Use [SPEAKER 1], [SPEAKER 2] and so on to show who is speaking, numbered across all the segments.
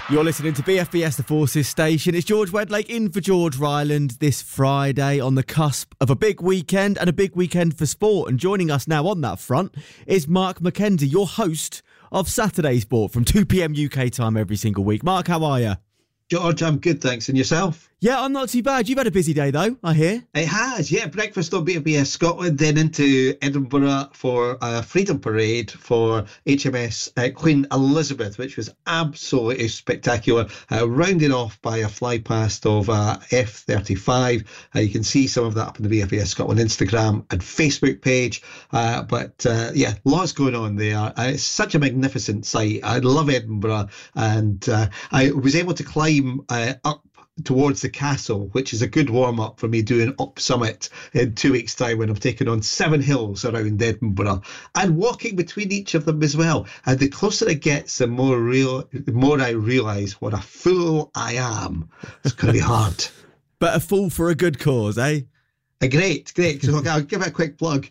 [SPEAKER 1] You're listening to BFBS The Forces Station. It's George Wedlake in for George Ryland this Friday on the cusp of a big weekend and a big weekend for sport. And joining us now on that front is Mark McKenzie, your host of Saturday Sport from 2 p.m. UK time every single week. Mark, how are you?
[SPEAKER 2] George, I'm good, thanks. And yourself?
[SPEAKER 1] Yeah, I'm not too bad. You've had a busy day, though, I hear.
[SPEAKER 2] It has, yeah. Breakfast on BFBS Scotland, then into Edinburgh for a Freedom Parade for HMS Queen Elizabeth, which was absolutely spectacular. Rounded off by a fly past of F-35. You can see some of that up on the BFBS Scotland Instagram and Facebook page. But lots going on there. It's such a magnificent sight. I love Edinburgh. And I was able to climb up towards the castle, which is a good warm-up for me doing Up Summit in 2 weeks' time when I'm taking on 7 hills around Edinburgh and walking between each of them as well. And the closer it gets, the more I realise what a fool I am. It's going to be hard.
[SPEAKER 1] But a fool for a good cause, eh?
[SPEAKER 2] Great. So I'll give it a quick plug.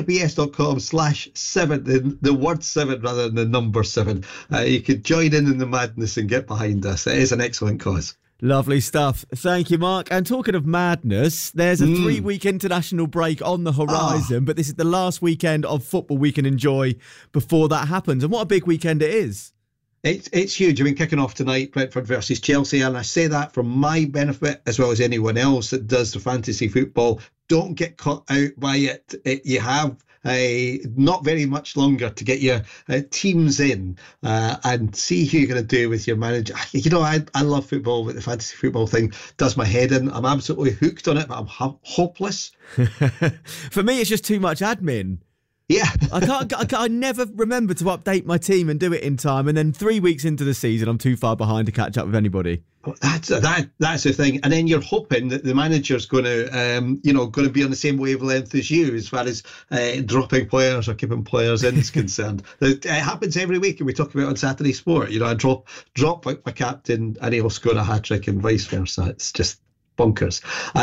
[SPEAKER 2] BFBS.com/7, the word 7 rather than the number 7. You could join in the madness and get behind us. It is an excellent cause.
[SPEAKER 1] Lovely stuff. Thank you, Mark. And talking of madness, there's a 3-week international break on the horizon, but this is the last weekend of football we can enjoy before that happens. And what a big weekend it is.
[SPEAKER 2] It's huge. I mean, kicking off tonight, Brentford versus Chelsea, and I say that for my benefit as well as anyone else that does the fantasy football. Don't get caught out by it. You have not very much longer to get your teams in and see who you're going to do with your manager. You know, I love football, but the fantasy football thing does my head in. I'm absolutely hooked on it, but I'm hopeless.
[SPEAKER 1] For me, it's just too much admin.
[SPEAKER 2] Yeah.
[SPEAKER 1] I never remember to update my team and do it in time. And then 3 weeks into the season, I'm too far behind to catch up with anybody.
[SPEAKER 2] That's the thing. And then you're hoping that the manager's going to be on the same wavelength as you as far as dropping players or keeping players in is concerned. It happens every week, and we talk about it on Saturday Sport. You know, I drop my captain and he'll score a hat-trick and vice versa. It's just bonkers.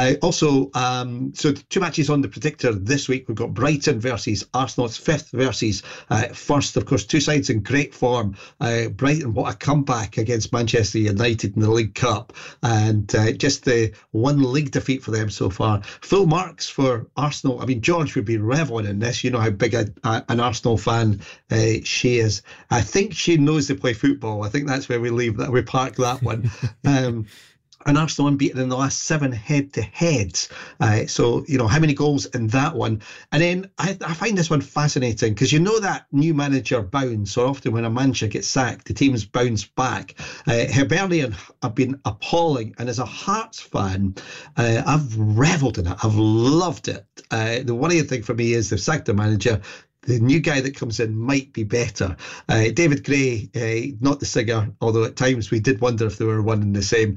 [SPEAKER 2] So 2 matches on the predictor this week. We've got Brighton versus Arsenal. It's 5th versus 1st. Of course, 2 sides in great form. Brighton, what a comeback against Manchester United in the League Cup, and just the 1 league defeat for them so far. Full marks for Arsenal. I mean, George would be reveling in this. You know how big an Arsenal fan she is. I think she knows they play football. I think that's where we park that one. And Arsenal unbeaten in the last 7 head-to-heads. So, you know, how many goals in that one? And then I find this one fascinating because you know that new manager bounce, or often when a manager gets sacked, the teams bounce back. Hibernian have been appalling. And as a Hearts fan, I've revelled in it. I've loved it. The worrying thing for me is they've sacked their manager. The new guy that comes in might be better. David Gray, not the singer, although at times we did wonder if they were one and the same.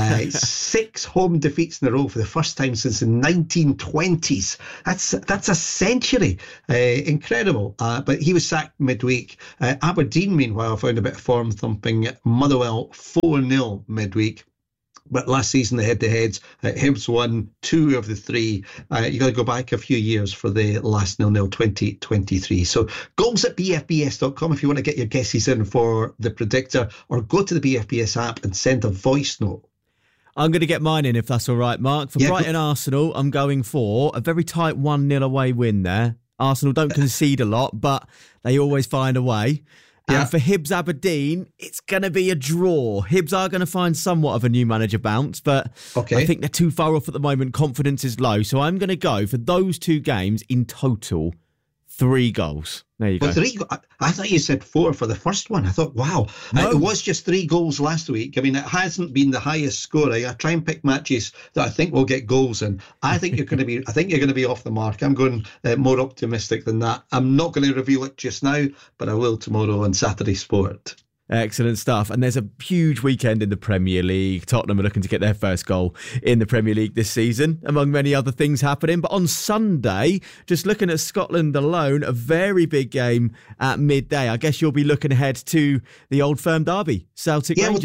[SPEAKER 2] 6 home defeats in a row for the first time since the 1920s. That's a century. Incredible. But he was sacked midweek. Aberdeen, meanwhile, found a bit of form thumping Motherwell 4-0 midweek. But last season, the head-to-heads, Hibs won 2 of the 3. You got to go back a few years for the last 0-0 2023. So goals at BFBS.com if you want to get your guesses in for the predictor, or go to the BFBS app and send a voice note.
[SPEAKER 1] I'm going to get mine in if that's all right, Mark. For Brighton Arsenal, I'm going for a very tight 1-0 away win there. Arsenal don't concede a lot, but they always find a way. And for Hibs Aberdeen, it's going to be a draw. Hibs are going to find somewhat of a new manager bounce, but I think they're too far off at the moment. Confidence is low. So I'm going to go for those 2 games in total, 3 goals. There you go.
[SPEAKER 2] 3. I thought you said 4 for the first one. I thought, wow. No. It was just 3 goals last week. I mean, it hasn't been the highest scoring. I try and pick matches that I think will get goals in. I think you're going to be. I think you're going to be off the mark. I'm going more optimistic than that. I'm not going to reveal it just now, but I will tomorrow on Saturday Sport.
[SPEAKER 1] Excellent stuff. And there's a huge weekend in the Premier League. Tottenham are looking to get their first goal in the Premier League this season, among many other things happening. But on Sunday, just looking at Scotland alone, a very big game at midday. I guess you'll be looking ahead to the Old Firm derby, Celtic Rangers.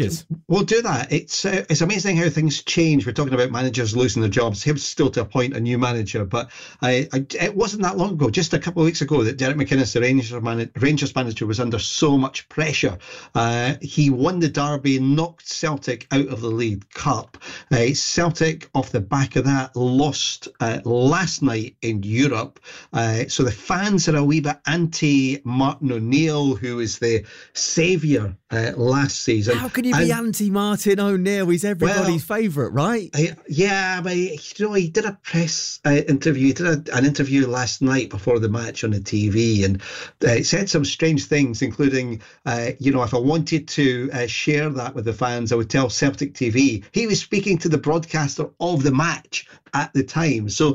[SPEAKER 2] we'll do that. It's amazing how things change. We're talking about managers losing their jobs. Hibs still to appoint a new manager, but it wasn't that long ago, just a couple of weeks ago, that Derek McInnes, the Rangers manager, was under so much pressure. He won the derby, knocked Celtic out of the League Cup. Celtic, off the back of that, lost last night in Europe. So the fans are a wee bit anti-Martin O'Neill, who is the saviour last season.
[SPEAKER 1] How can you be anti-Martin O'Neill? He's everybody's favourite, right?
[SPEAKER 2] Yeah, but he did a press interview. He did an interview last night before the match on the TV, and said some strange things, including, if I wanted to share that with the fans, I would tell Celtic TV. He was speaking to the broadcaster of the match at the time. So,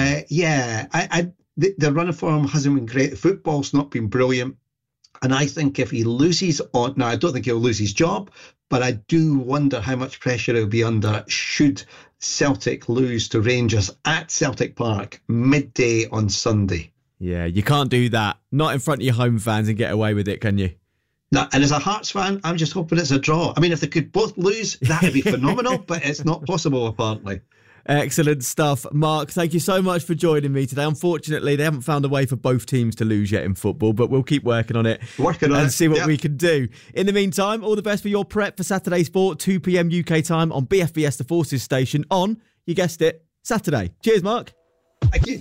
[SPEAKER 2] the run of form hasn't been great. The football's not been brilliant. And I think if he loses on... Now, I don't think he'll lose his job, but I do wonder how much pressure he'll be under should Celtic lose to Rangers at Celtic Park midday on Sunday.
[SPEAKER 1] Yeah, you can't do that. Not in front of your home fans and get away with it, can you?
[SPEAKER 2] No, and as a Hearts fan, I'm just hoping it's a draw. I mean, if they could both lose, that would be phenomenal, but it's not possible, apparently.
[SPEAKER 1] Excellent stuff. Mark, thank you so much for joining me today. Unfortunately, they haven't found a way for both teams to lose yet in football, but we'll keep working on it and see what we can do. In the meantime, all the best for your prep for Saturday Sport, 2 p.m. UK time on BFBS The Forces station on, you guessed it, Saturday. Cheers, Mark.
[SPEAKER 2] Thank you.